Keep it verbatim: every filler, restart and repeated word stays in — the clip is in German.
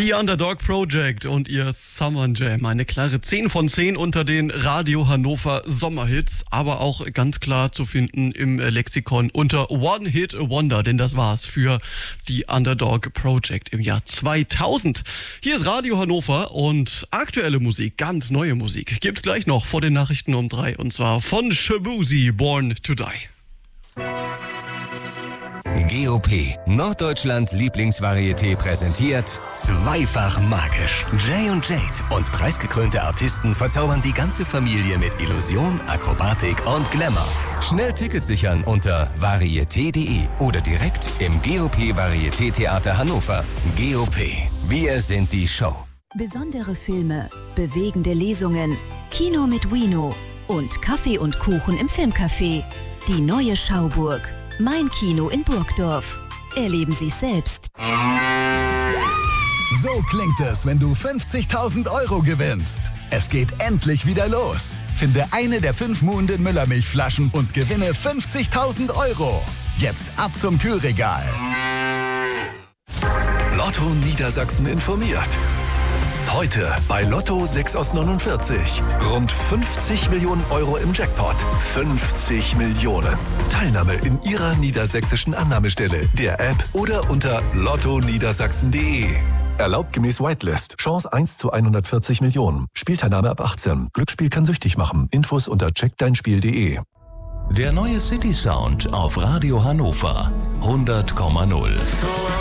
The Underdog Project und ihr Summer Jam. Eine klare zehn von zehn unter den Radio Hannover Sommerhits, aber auch ganz klar zu finden im Lexikon unter One Hit Wonder, denn das war's für The Underdog Project im Jahr zweitausend. Hier ist Radio Hannover und aktuelle Musik, ganz neue Musik, gibt's gleich noch vor den Nachrichten um drei, und zwar von Shaboozey, Born to Die. G O P, Norddeutschlands Lieblingsvarieté, präsentiert Zweifach magisch. Jay und Jade und preisgekrönte Artisten verzaubern die ganze Familie mit Illusion, Akrobatik und Glamour. Schnell Tickets sichern unter varieté punkt de oder direkt im G O P Varieté Theater Hannover. G O P, wir sind die Show. Besondere Filme, bewegende Lesungen, Kino mit Wino und Kaffee und Kuchen im Filmcafé. Die neue Schauburg. Mein Kino in Burgdorf. Erleben Sie es selbst. So klingt es, wenn du fünfzigtausend Euro gewinnst. Es geht endlich wieder los. Finde eine der fünf Muhnden Müllermilchflaschen und gewinne fünfzigtausend Euro. Jetzt ab zum Kühlregal. Lotto Niedersachsen informiert. Heute bei Lotto sechs aus neunundvierzig. Rund fünfzig Millionen Euro im Jackpot. fünfzig Millionen. Teilnahme in Ihrer niedersächsischen Annahmestelle, der App oder unter lotto niedersachsen punkt de. Erlaubt gemäß Whitelist. Chance eins zu hundertvierzig Millionen. Spielteilnahme ab achtzehn. Glücksspiel kann süchtig machen. Infos unter check dein spiel punkt de. Der neue City Sound auf Radio Hannover hundert Komma null.